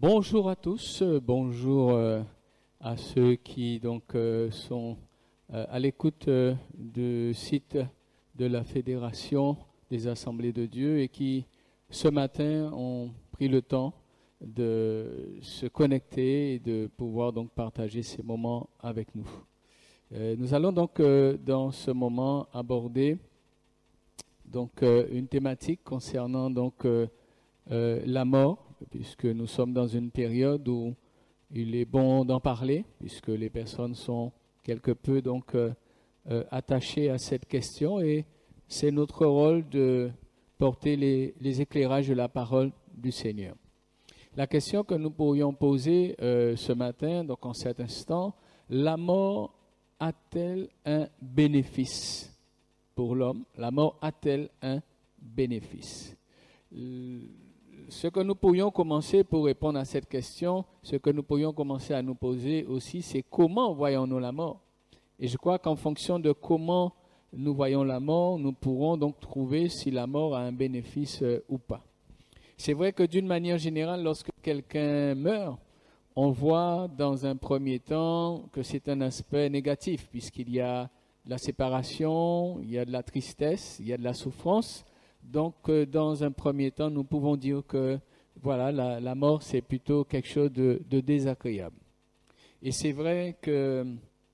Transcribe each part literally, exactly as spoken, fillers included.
Bonjour à tous, euh, bonjour euh, à ceux qui donc euh, sont euh, à l'écoute euh, du site de la Fédération des Assemblées de Dieu et qui ce matin ont pris le temps de se connecter et de pouvoir donc partager ces moments avec nous. Euh, nous allons donc euh, dans ce moment aborder donc euh, une thématique concernant donc euh, euh, la mort, puisque nous sommes dans une période où il est bon d'en parler, puisque les personnes sont quelque peu donc euh, euh, attachées à cette question, et c'est notre rôle de porter les, les éclairages de la parole du Seigneur. La question que nous pourrions poser euh, ce matin, donc en cet instant, la mort a-t-elle un bénéfice pour l'homme? La mort a-t-elle un bénéfice? Ce que nous pourrions commencer pour répondre à cette question, ce que nous pourrions commencer à nous poser aussi, c'est comment voyons-nous la mort? Et je crois qu'en fonction de comment nous voyons la mort, nous pourrons donc trouver si la mort a un bénéfice euh, ou pas. C'est vrai que d'une manière générale, lorsque quelqu'un meurt, on voit dans un premier temps que c'est un aspect négatif, puisqu'il y a de la séparation, il y a de la tristesse, il y a de la souffrance. Donc, euh, dans un premier temps, nous pouvons dire que voilà, la, la mort, c'est plutôt quelque chose de, de désagréable. Et c'est vrai que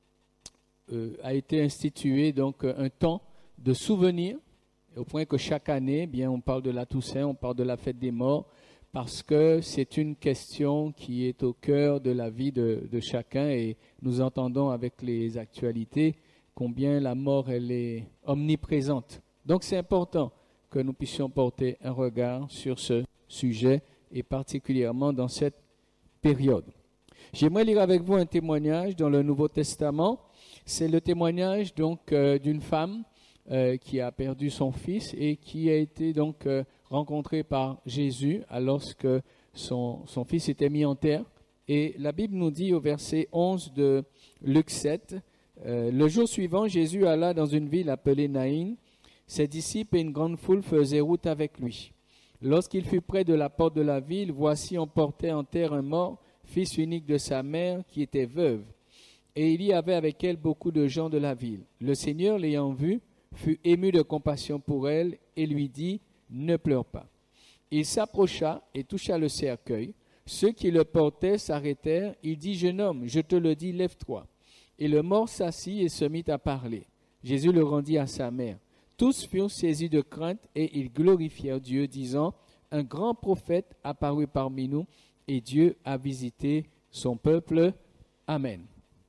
euh, a été institué donc un temps de souvenir, au point que chaque année, eh bien, on parle de la Toussaint, on parle de la fête des morts, parce que c'est une question qui est au cœur de la vie de, de chacun, et nous entendons avec les actualités combien la mort elle est omniprésente. Donc, c'est important que nous puissions porter un regard sur ce sujet et particulièrement dans cette période. J'aimerais lire avec vous un témoignage dans le Nouveau Testament. C'est le témoignage donc euh, d'une femme euh, qui a perdu son fils et qui a été donc euh, rencontrée par Jésus alors que son, son fils était mis en terre. Et la Bible nous dit au verset onze de Luc sept, euh, le jour suivant, Jésus alla dans une ville appelée Naïn. Ses disciples et une grande foule faisaient route avec lui. Lorsqu'il fut près de la porte de la ville, voici on portait en terre un mort, fils unique de sa mère, qui était veuve. Et il y avait avec elle beaucoup de gens de la ville. Le Seigneur, l'ayant vue, fut ému de compassion pour elle et lui dit, « Ne pleure pas. » Il s'approcha et toucha le cercueil. Ceux qui le portaient s'arrêtèrent. Il dit, « Jeune homme, je te le dis, lève-toi. » Et le mort s'assit et se mit à parler. Jésus le rendit à sa mère. Tous furent saisis de crainte et ils glorifièrent Dieu, disant, « Un grand prophète apparut parmi nous et Dieu a visité son peuple. Amen. »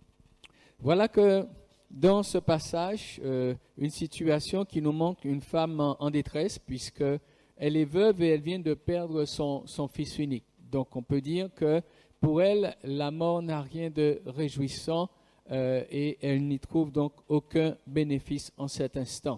Voilà que dans ce passage, euh, une situation qui nous montre une femme en, en détresse, puisque elle est veuve et elle vient de perdre son, son fils unique. Donc on peut dire que pour elle, la mort n'a rien de réjouissant euh, et elle n'y trouve donc aucun bénéfice en cet instant.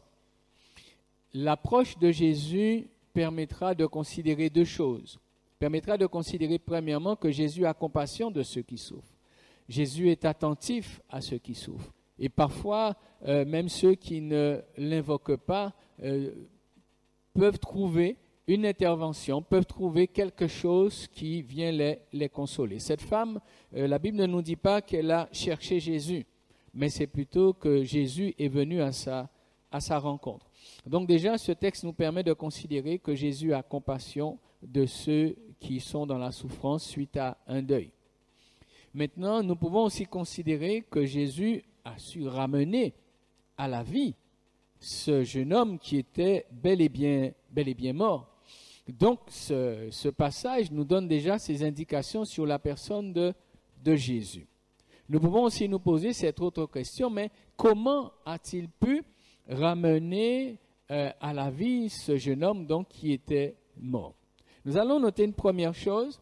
L'approche de Jésus permettra de considérer deux choses. Permettra de considérer premièrement que Jésus a compassion de ceux qui souffrent. Jésus est attentif à ceux qui souffrent. Et parfois, euh, même ceux qui ne l'invoquent pas euh, peuvent trouver une intervention, peuvent trouver quelque chose qui vient les, les consoler. Cette femme, euh, la Bible ne nous dit pas qu'elle a cherché Jésus, mais c'est plutôt que Jésus est venu à sa, à sa rencontre. Donc déjà, ce texte nous permet de considérer que Jésus a compassion de ceux qui sont dans la souffrance suite à un deuil. Maintenant, nous pouvons aussi considérer que Jésus a su ramener à la vie ce jeune homme qui était bel et bien, bel et bien mort. Donc, ce, ce passage nous donne déjà ces indications sur la personne de, de Jésus. Nous pouvons aussi nous poser cette autre question, mais comment a-t-il pu ramener euh, à la vie ce jeune homme donc qui était mort? Nous allons noter une première chose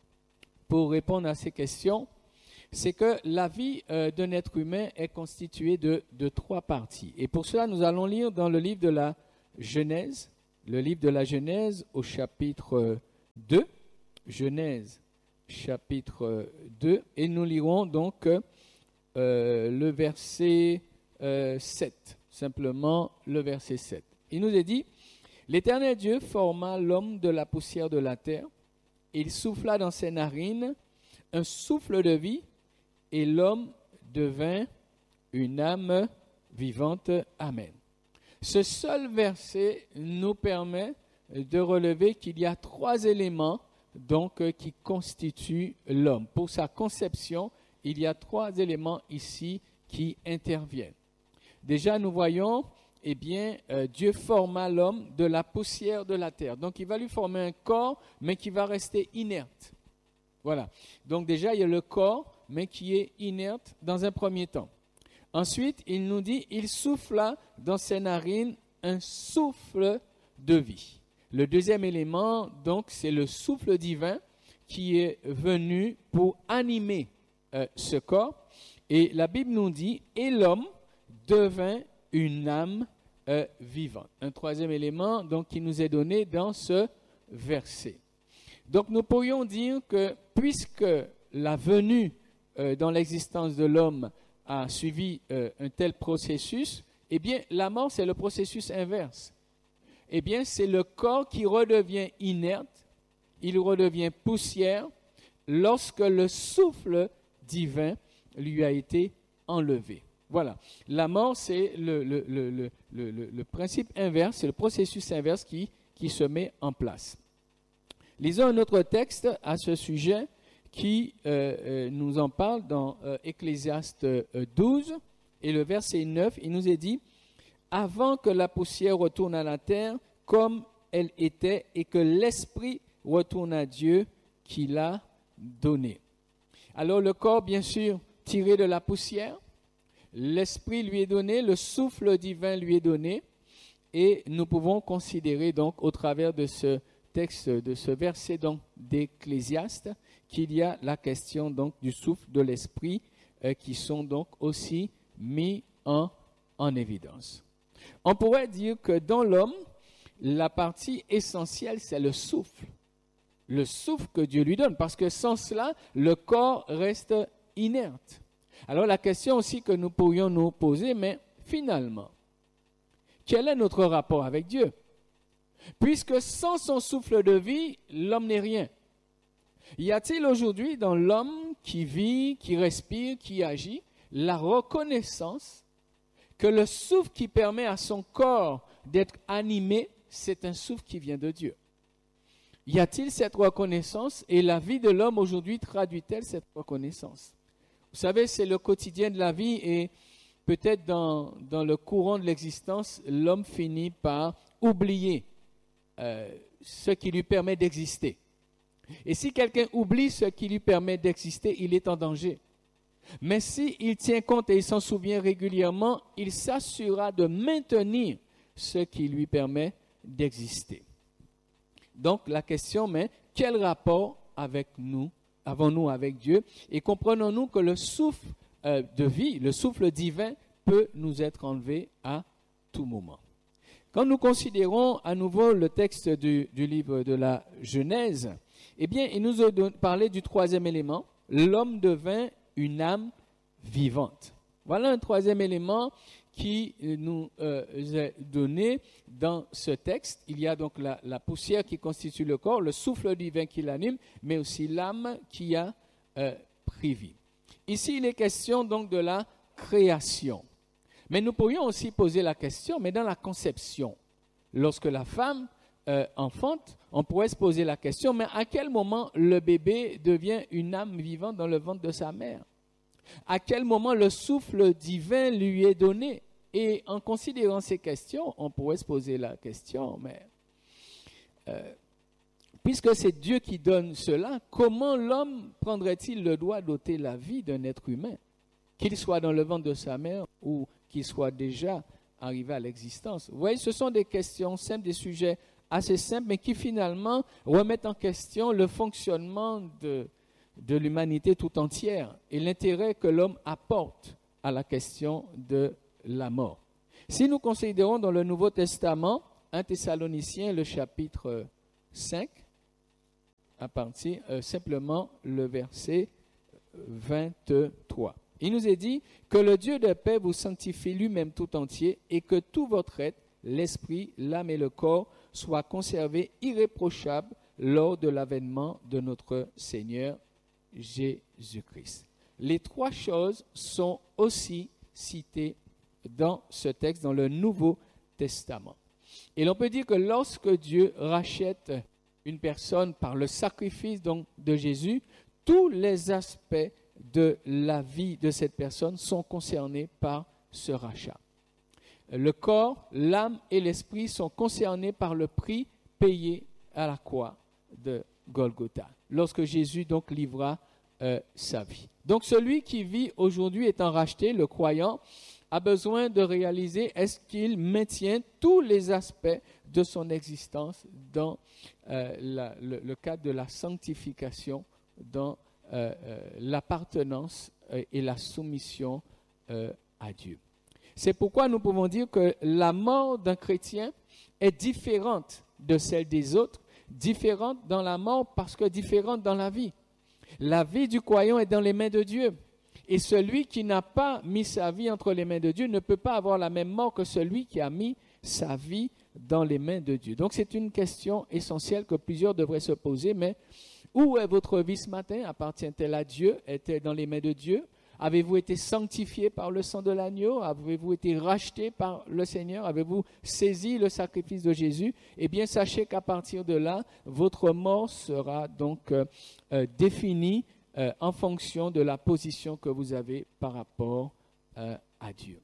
pour répondre à ces questions, c'est que la vie euh, d'un être humain est constituée de, de trois parties. Et pour cela, nous allons lire dans le livre de la Genèse, le livre de la Genèse au chapitre deux, Genèse chapitre deux, et nous lirons donc euh, le verset euh, sept, simplement le verset sept. Il nous est dit, « L'Éternel Dieu forma l'homme de la poussière de la terre, il souffla dans ses narines un souffle de vie, et l'homme devint une âme vivante. Amen. Ce seul verset nous permet de relever qu'il y a trois éléments donc qui constituent l'homme. Pour sa conception, il y a trois éléments ici qui interviennent. Déjà, nous voyons, eh bien, euh, Dieu forma l'homme de la poussière de la terre. Donc, il va lui former un corps, mais qui va rester inerte. Voilà. Donc, déjà, il y a le corps, mais qui est inerte dans un premier temps. Ensuite, il nous dit, il souffla dans ses narines un souffle de vie. Le deuxième élément, donc, c'est le souffle divin qui est venu pour animer euh, ce corps. Et la Bible nous dit, et l'homme devint une âme euh, vivante. Un troisième élément, donc, qui nous est donné dans ce verset. Donc, nous pourrions dire que puisque la venue euh, dans l'existence de l'homme a suivi euh, un tel processus, eh bien, la mort, c'est le processus inverse. Eh bien, c'est le corps qui redevient inerte, il redevient poussière lorsque le souffle divin lui a été enlevé. Voilà. La mort, c'est le, le, le, le, le, le principe inverse, c'est le processus inverse qui, qui se met en place. Lisons un autre texte à ce sujet qui euh, euh, nous en parle dans euh, Ecclésiaste euh, douze et le verset neuf. Il nous est dit « Avant que la poussière retourne à la terre comme elle était et que l'esprit retourne à Dieu qui l'a donné. » Alors le corps, bien sûr, tiré de la poussière, l'esprit lui est donné, le souffle divin lui est donné, et nous pouvons considérer donc au travers de ce texte, de ce verset donc d'Ecclésiaste, qu'il y a la question donc du souffle de l'esprit euh, qui sont donc aussi mis en, en évidence. On pourrait dire que dans l'homme, la partie essentielle, c'est le souffle. Le souffle que Dieu lui donne, parce que sans cela, le corps reste inerte. Alors la question aussi que nous pourrions nous poser, mais finalement, quel est notre rapport avec Dieu? Puisque sans son souffle de vie, l'homme n'est rien. Y a-t-il aujourd'hui dans l'homme qui vit, qui respire, qui agit, la reconnaissance que le souffle qui permet à son corps d'être animé, c'est un souffle qui vient de Dieu? Y a-t-il cette reconnaissance et la vie de l'homme aujourd'hui traduit-elle cette reconnaissance? Vous savez, c'est le quotidien de la vie et peut-être dans, dans le courant de l'existence, l'homme finit par oublier euh, ce qui lui permet d'exister. Et si quelqu'un oublie ce qui lui permet d'exister, il est en danger. Mais s'il tient compte et il s'en souvient régulièrement, il s'assurera de maintenir ce qui lui permet d'exister. Donc la question, mais quel rapport avec nous avons-nous avec Dieu? Et comprenons-nous que le souffle euh, de vie, le souffle divin peut nous être enlevé à tout moment. Quand nous considérons à nouveau le texte du, du livre de la Genèse, eh bien, il nous a parlé du troisième élément, l'homme devint une âme vivante. Voilà un troisième élément qui nous euh, est donné dans ce texte. Il y a donc la, la poussière qui constitue le corps, le souffle divin qui l'anime, mais aussi l'âme qui a euh, pris vie. Ici, il est question donc de la création. Mais nous pourrions aussi poser la question, mais dans la conception, lorsque la femme euh, enfante, on pourrait se poser la question, mais à quel moment le bébé devient une âme vivante dans le ventre de sa mère? À quel moment le souffle divin lui est donné? Et en considérant ces questions, on pourrait se poser la question, mais euh, puisque c'est Dieu qui donne cela, comment l'homme prendrait-il le droit d'ôter la vie d'un être humain, qu'il soit dans le ventre de sa mère ou qu'il soit déjà arrivé à l'existence? Vous voyez, ce sont des questions simples, des sujets assez simples, mais qui finalement remettent en question le fonctionnement de, de l'humanité tout entière et l'intérêt que l'homme apporte à la question de la mort. Si nous considérons dans le Nouveau Testament, un Thessaloniciens, le chapitre cinq, à partir euh, simplement le verset vingt-trois. Il nous est dit que le Dieu de paix vous sanctifie lui-même tout entier et que tout votre être, l'esprit, l'âme et le corps, soient conservés irréprochables lors de l'avènement de notre Seigneur Jésus-Christ. Les trois choses sont aussi citées dans ce texte, dans le Nouveau Testament. Et l'on peut dire que lorsque Dieu rachète une personne par le sacrifice donc, de Jésus, tous les aspects de la vie de cette personne sont concernés par ce rachat. Le corps, l'âme et l'esprit sont concernés par le prix payé à la croix de Golgotha, lorsque Jésus donc livra euh, sa vie. Donc celui qui vit aujourd'hui étant racheté, le croyant, a besoin de réaliser est-ce qu'il maintient tous les aspects de son existence dans euh, la, le, le cadre de la sanctification, dans euh, euh, l'appartenance euh, et la soumission euh, à Dieu. C'est pourquoi nous pouvons dire que la mort d'un chrétien est différente de celle des autres, différente dans la mort parce que différente dans la vie. La vie du croyant est dans les mains de Dieu. Et celui qui n'a pas mis sa vie entre les mains de Dieu ne peut pas avoir la même mort que celui qui a mis sa vie dans les mains de Dieu. Donc c'est une question essentielle que plusieurs devraient se poser, mais où est votre vie ce matin? Appartient-elle à Dieu? Est-elle dans les mains de Dieu? Avez-vous été sanctifié par le sang de l'agneau? Avez-vous été racheté par le Seigneur? Avez-vous saisi le sacrifice de Jésus? Eh bien, sachez qu'à partir de là, votre mort sera donc euh, euh, définie euh, en fonction de la position que vous avez par rapport euh, à Dieu.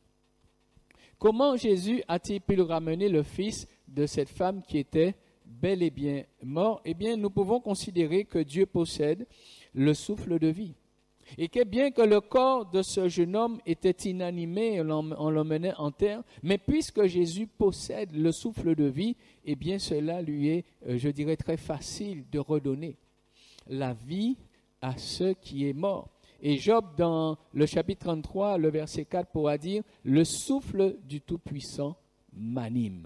Comment Jésus a-t-il pu ramener le fils de cette femme qui était bel et bien mort? Eh bien, nous pouvons considérer que Dieu possède le souffle de vie. Et que bien que le corps de ce jeune homme était inanimé, on l'emmenait en terre, mais puisque Jésus possède le souffle de vie, eh bien cela lui est, je dirais, très facile de redonner la vie à ceux qui est mort. Et Job, dans le chapitre trente-trois, le verset quatre, pourra dire « Le souffle du Tout-Puissant m'anime ».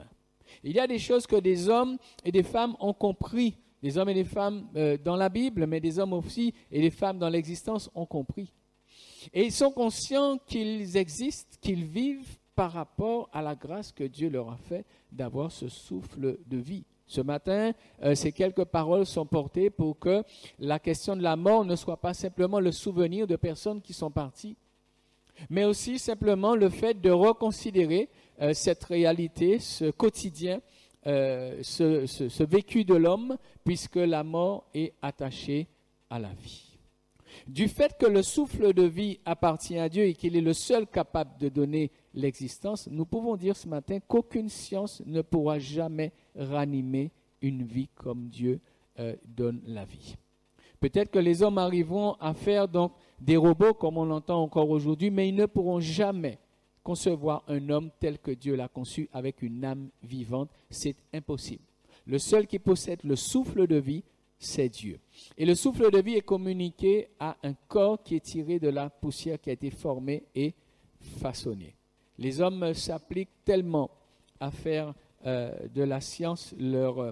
Il y a des choses que des hommes et des femmes ont compris, des hommes et des femmes euh, dans la Bible, mais des hommes aussi et des femmes dans l'existence ont compris. Et ils sont conscients qu'ils existent, qu'ils vivent par rapport à la grâce que Dieu leur a fait d'avoir ce souffle de vie. Ce matin, euh, ces quelques paroles sont portées pour que la question de la mort ne soit pas simplement le souvenir de personnes qui sont parties, mais aussi simplement le fait de reconsidérer euh, cette réalité, ce quotidien, Euh, ce, ce, ce vécu de l'homme, puisque la mort est attachée à la vie. Du fait que le souffle de vie appartient à Dieu et qu'il est le seul capable de donner l'existence, nous pouvons dire ce matin qu'aucune science ne pourra jamais ranimer une vie comme Dieu euh, donne la vie. Peut-être que les hommes arriveront à faire donc des robots comme on l'entend encore aujourd'hui, mais ils ne pourront jamais concevoir un homme tel que Dieu l'a conçu avec une âme vivante, c'est impossible. Le seul qui possède le souffle de vie, c'est Dieu. Et le souffle de vie est communiqué à un corps qui est tiré de la poussière qui a été formée et façonnée. Les hommes s'appliquent tellement à faire euh, de la science leur, euh,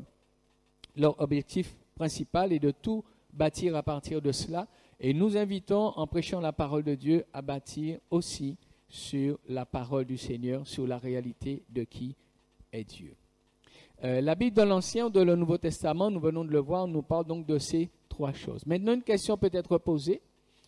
leur objectif principal et de tout bâtir à partir de cela. Et nous invitons, en prêchant la parole de Dieu, à bâtir aussi sur la parole du Seigneur, sur la réalité de qui est Dieu. Euh, la Bible de l'Ancien ou de le Nouveau Testament, nous venons de le voir, nous parle donc de ces trois choses. Maintenant, une question peut être posée.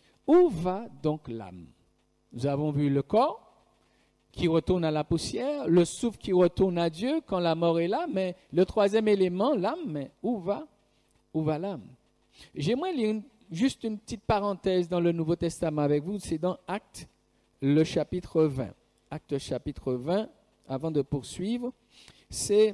Où va donc l'âme? Nous avons vu le corps qui retourne à la poussière, le souffle qui retourne à Dieu quand la mort est là, mais le troisième élément, l'âme, mais où va, où va l'âme? J'aimerais lire une, juste une petite parenthèse dans le Nouveau Testament avec vous, c'est dans Actes, le chapitre vingt. Actes chapitre vingt, avant de poursuivre, c'est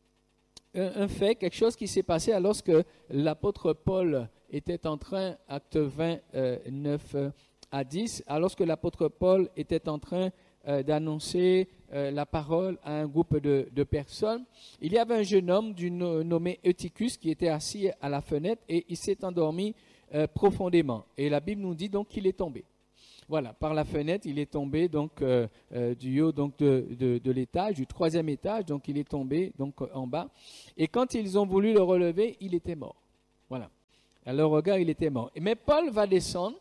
un, un fait, quelque chose qui s'est passé alors que l'apôtre Paul était en train, acte vingt, euh, neuf à dix, alors que l'apôtre Paul était en train euh, d'annoncer euh, la parole à un groupe de, de personnes. Il y avait un jeune homme du, nommé Eutychus qui était assis à la fenêtre et il s'est endormi euh, profondément. Et la Bible nous dit donc qu'il est tombé. Voilà, par la fenêtre, il est tombé donc euh, euh, du haut donc de, de, de l'étage, du troisième étage, donc il est tombé donc en bas. Et quand ils ont voulu le relever, il était mort. Voilà. À leur regard, il était mort. Mais Paul va descendre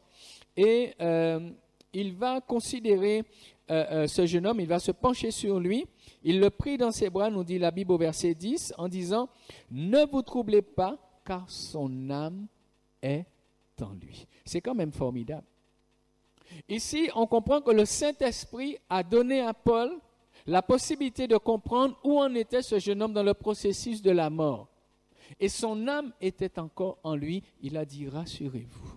et euh, il va considérer euh, euh, ce jeune homme, il va se pencher sur lui. Il le prit dans ses bras, nous dit la Bible au verset dix, en disant « Ne vous troublez pas, car son âme est en lui. C'est quand même formidable. Ici, on comprend que le Saint-Esprit a donné à Paul la possibilité de comprendre où en était ce jeune homme dans le processus de la mort. Et son âme était encore en lui. Il a dit, rassurez-vous.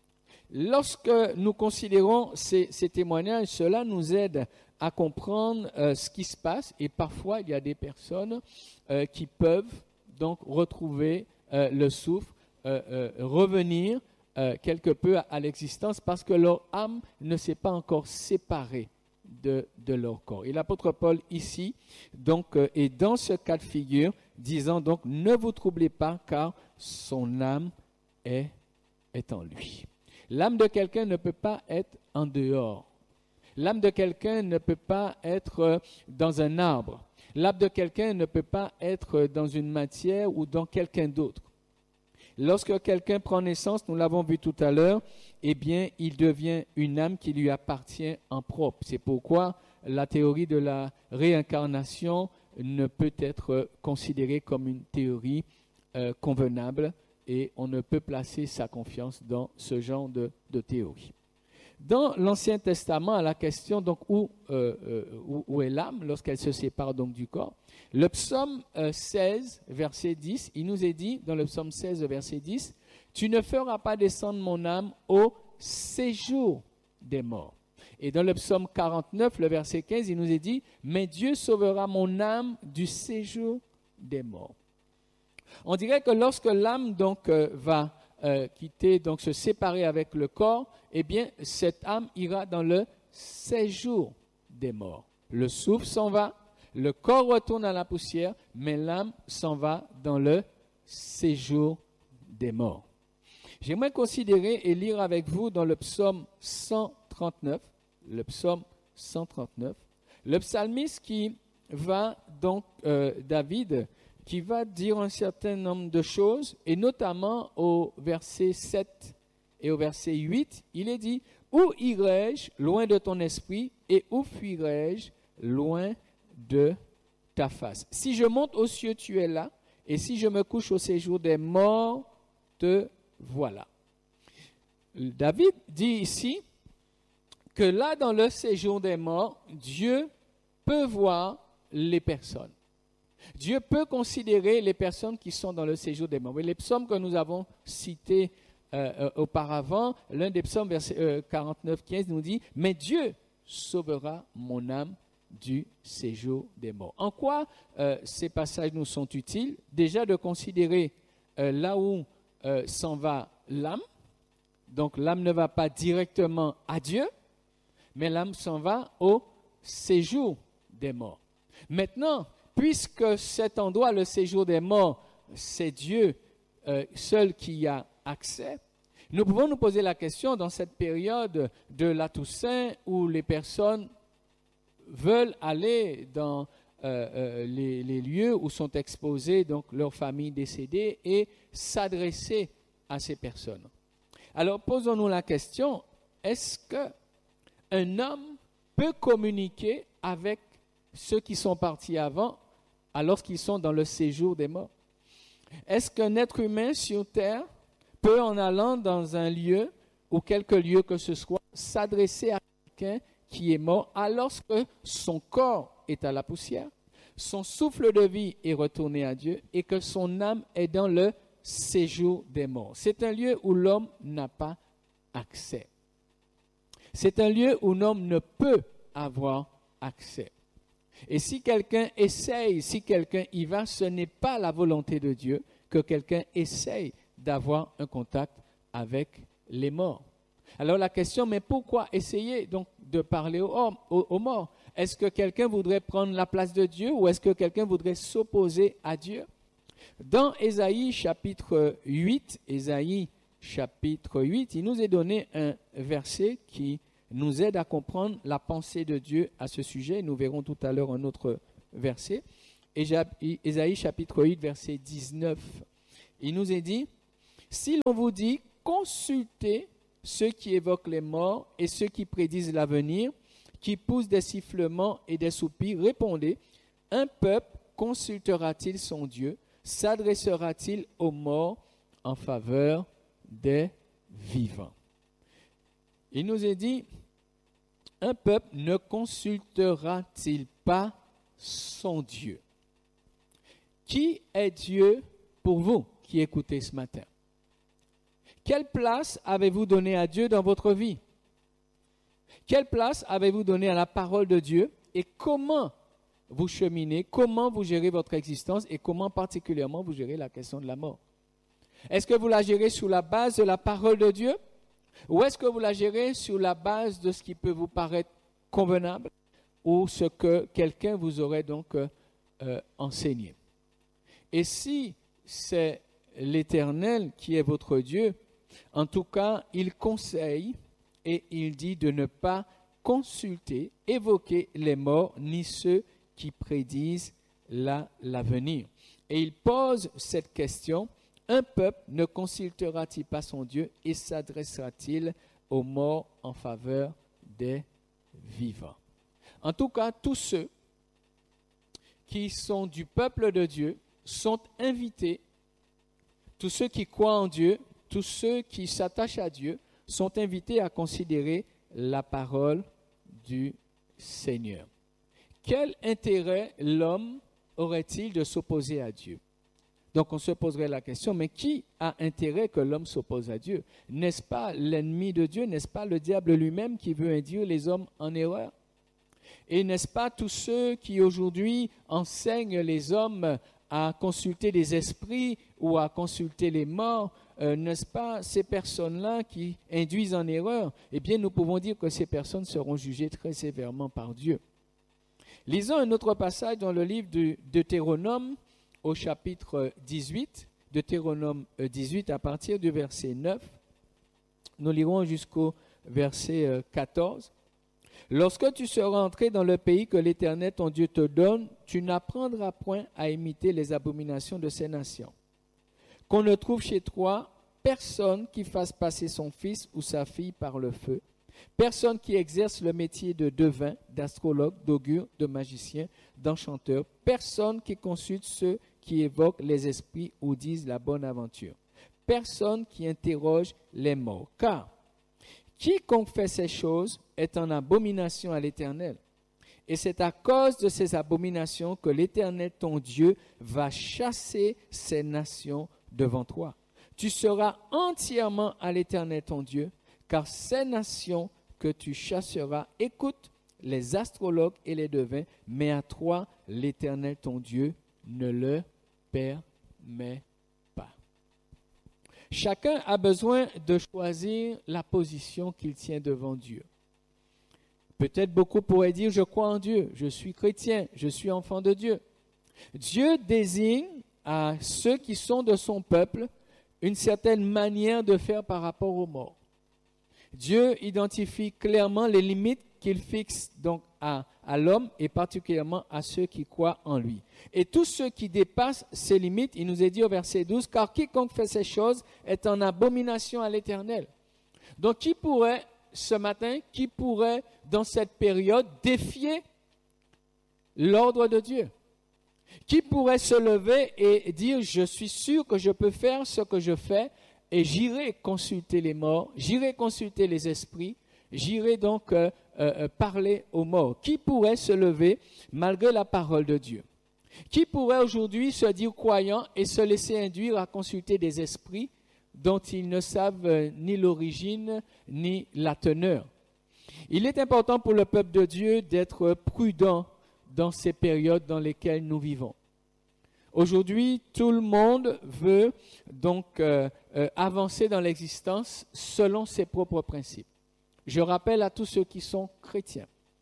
Lorsque nous considérons ces, ces témoignages, cela nous aide à comprendre euh, ce qui se passe. Et parfois, il y a des personnes euh, qui peuvent donc retrouver euh, le souffle, euh, euh, revenir euh, quelque peu à, à l'existence parce que leur âme ne s'est pas encore séparée de, de leur corps. Et l'apôtre Paul ici donc, euh, est dans ce cas de figure, disant donc, ne vous troublez pas car son âme est, est en lui. L'âme de quelqu'un ne peut pas être en dehors. L'âme de quelqu'un ne peut pas être dans un arbre. L'âme de quelqu'un ne peut pas être dans une matière ou dans quelqu'un d'autre. Lorsque quelqu'un prend naissance, nous l'avons vu tout à l'heure, eh bien, il devient une âme qui lui appartient en propre. C'est pourquoi la théorie de la réincarnation ne peut être considérée comme une théorie euh, convenable et on ne peut placer sa confiance dans ce genre de, de théorie. Dans l'Ancien Testament, à la question donc où, euh, euh, où, où est l'âme lorsqu'elle se sépare donc du corps, le psaume euh, seize, verset dix, il nous est dit dans le psaume seize, verset dix, « Tu ne feras pas descendre mon âme au séjour des morts. » Et dans le psaume quarante-neuf, le verset quinze, il nous est dit, « Mais Dieu sauvera mon âme du séjour des morts. » On dirait que lorsque l'âme donc euh, va euh, quitter, donc se séparer avec le corps, eh bien cette âme ira dans le séjour des morts. Le souffle s'en va, le corps retourne à la poussière, mais l'âme s'en va dans le séjour des morts. J'aimerais considérer et lire avec vous dans le psaume cent trente-neuf, le psaume cent trente-neuf, le psalmiste qui va donc, euh, David, qui va dire un certain nombre de choses, et notamment au verset sept et au verset huit, il est dit « Où irai-je loin de ton esprit, et où fuirai-je loin de ta face? Si je monte aux cieux, tu es là, et si je me couche au séjour des morts, te voilà. » David dit ici que là, dans le séjour des morts, Dieu peut voir les personnes. Dieu peut considérer les personnes qui sont dans le séjour des morts. Mais les psaumes que nous avons cités euh, euh, auparavant, l'un des psaumes, verset euh, quarante-neuf, quinze, nous dit « Mais Dieu sauvera mon âme du séjour des morts. » En quoi euh, ces passages nous sont utiles? Déjà de considérer euh, là où euh, s'en va l'âme. Donc l'âme ne va pas directement à Dieu, mais l'âme s'en va au séjour des morts. Maintenant, puisque cet endroit, le séjour des morts, c'est Dieu euh, seul qui y a accès, nous pouvons nous poser la question dans cette période de la Toussaint où les personnes veulent aller dans euh, euh, les, les lieux où sont exposées donc leurs familles décédées et s'adresser à ces personnes. Alors posons-nous la question, est-ce qu'un homme peut communiquer avec ceux qui sont partis avant alors qu'ils sont dans le séjour des morts? Est-ce qu'un être humain sur terre peut, en allant dans un lieu ou quelque lieu que ce soit, s'adresser à quelqu'un qui est mort alors que son corps est à la poussière, son souffle de vie est retourné à Dieu et que son âme est dans le séjour des morts? C'est un lieu où l'homme n'a pas accès. C'est un lieu où l'homme ne peut avoir accès. Et si quelqu'un essaye, si quelqu'un y va, ce n'est pas la volonté de Dieu que quelqu'un essaye d'avoir un contact avec les morts. Alors la question, mais pourquoi essayer donc de parler aux, hommes, aux, aux morts? Est-ce que quelqu'un voudrait prendre la place de Dieu ou est-ce que quelqu'un voudrait s'opposer à Dieu? Dans Ésaïe chapitre huit, Ésaïe chapitre huit, il nous est donné un verset qui nous aide à comprendre la pensée de Dieu à ce sujet. Nous verrons tout à l'heure un autre verset. Ésaïe chapitre huit, verset dix-neuf. Il nous est dit, « Si l'on vous dit, consultez ceux qui évoquent les morts et ceux qui prédisent l'avenir, qui poussent des sifflements et des soupirs, répondez, un peuple consultera-t-il son Dieu? S'adressera-t-il aux morts en faveur des vivants. Il nous est dit, un peuple ne consultera-t-il pas son Dieu? Qui est Dieu pour vous qui écoutez ce matin? Quelle place avez-vous donné à Dieu dans votre vie? Quelle place avez-vous donné à la parole de Dieu? Et comment vous cheminez, comment vous gérez votre existence et comment particulièrement vous gérez la question de la mort? Est-ce que vous la gérez sur la base de la parole de Dieu? Ou est-ce que vous la gérez sur la base de ce qui peut vous paraître convenable ou ce que quelqu'un vous aurait donc euh, euh, enseigné? Et si c'est l'Éternel qui est votre Dieu, en tout cas, il conseille et il dit de ne pas consulter, évoquer les morts, ni ceux qui prédisent la, l'avenir. Et il pose cette question, un peuple ne consultera-t-il pas son Dieu et s'adressera-t-il aux morts en faveur des vivants? En tout cas, tous ceux qui sont du peuple de Dieu sont invités, tous ceux qui croient en Dieu, tous ceux qui s'attachent à Dieu, sont invités à considérer la parole du Seigneur. Quel intérêt l'homme aurait-il de s'opposer à Dieu? Donc on se poserait la question, mais qui a intérêt que l'homme s'oppose à Dieu? N'est-ce pas l'ennemi de Dieu? N'est-ce pas le diable lui-même qui veut induire les hommes en erreur? Et n'est-ce pas tous ceux qui aujourd'hui enseignent les hommes à consulter des esprits ou à consulter les morts, euh, n'est-ce pas ces personnes-là qui induisent en erreur? Eh bien, nous pouvons dire que ces personnes seront jugées très sévèrement par Dieu. Lisons un autre passage dans le livre de Deutéronome au chapitre dix-huit, Deutéronome dix-huit à partir du verset neuf. Nous lirons jusqu'au verset quatorze. Lorsque tu seras entré dans le pays que l'Éternel ton Dieu te donne, tu n'apprendras point à imiter les abominations de ces nations. Qu'on ne trouve chez toi personne qui fasse passer son fils ou sa fille par le feu, personne qui exerce le métier de devin, d'astrologue, d'augure, de magicien, d'enchanteur, personne qui consulte ceux qui évoquent les esprits ou disent la bonne aventure, personne qui interroge les morts. Car quiconque fait ces choses est en abomination à l'Éternel. Et c'est à cause de ces abominations que l'Éternel, ton Dieu, va chasser ces nations devant toi. Tu seras entièrement à l'Éternel, ton Dieu, car ces nations que tu chasseras écoutent les astrologues et les devins, mais à toi, l'Éternel, ton Dieu, ne le permet pas. Chacun a besoin de choisir la position qu'il tient devant Dieu. Peut-être beaucoup pourraient dire, je crois en Dieu, je suis chrétien, je suis enfant de Dieu. Dieu désigne à ceux qui sont de son peuple une certaine manière de faire par rapport aux morts. Dieu identifie clairement les limites qu'il fixe donc à, à l'homme et particulièrement à ceux qui croient en lui. Et tous ceux qui dépassent ces limites, il nous est dit au verset douze, car quiconque fait ces choses est en abomination à l'Éternel. Donc qui pourrait ce matin, qui pourrait dans cette période défier l'ordre de Dieu? Qui pourrait se lever et dire, je suis sûr que je peux faire ce que je fais et j'irai consulter les morts, j'irai consulter les esprits, j'irai donc euh, euh, parler aux morts. Qui pourrait se lever malgré la parole de Dieu? Qui pourrait aujourd'hui se dire croyant et se laisser induire à consulter des esprits dont ils ne savent euh, ni l'origine ni la teneur? Il est important pour le peuple de Dieu d'être prudent dans ces périodes dans lesquelles nous vivons. Aujourd'hui, tout le monde veut donc euh, euh, avancer dans l'existence selon ses propres principes. Je rappelle à tous ceux qui sont chrétiens,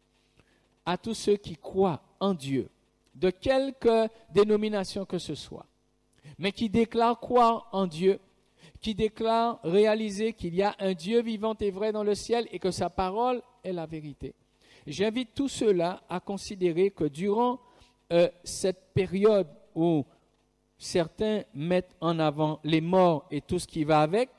à tous ceux qui croient en Dieu, de quelque dénomination que ce soit, mais qui déclarent croire en Dieu, qui déclarent réaliser qu'il y a un Dieu vivant et vrai dans le ciel et que sa parole est la vérité. J'invite tous ceux-là à considérer que durant euh, cette période où certains mettent en avant les morts et tout ce qui va avec,